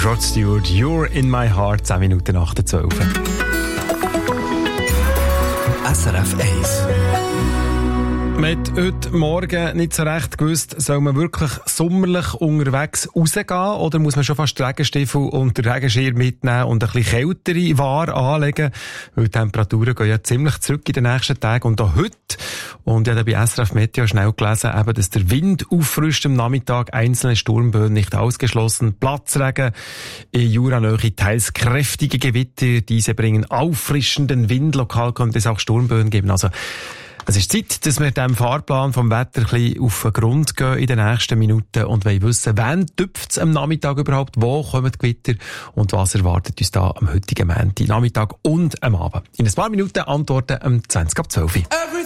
Rod Stewart, You're in my heart, 10 Minuten nach der 12. SRF 1. Man hat heute Morgen nicht so recht gewusst, soll man wirklich sommerlich unterwegs rausgehen oder muss man schon fast Regenstiefel und den Regenschirm mitnehmen und ein bisschen kältere Ware anlegen, weil die Temperaturen gehen ja ziemlich zurück in den nächsten Tagen und auch heute. Und ich habe bei SRF Meteo schnell gelesen, eben, dass der Wind auffrischt am Nachmittag, einzelne Sturmböen nicht ausgeschlossen, Platzregen in Juranähe, teils kräftige Gewitter, diese bringen auffrischenden Wind, lokal könnte es auch Sturmböen geben, also es ist Zeit, dass wir dem Fahrplan vom Wetter ein bisschen auf den Grund gehen in den nächsten Minuten und wollen wissen, wann tüpft es am Nachmittag überhaupt, wo kommen die Gewitter und was erwartet uns da am heutigen Montag, Nachmittag und am Abend. In ein paar Minuten antworten um 20 ab 12 Uhr.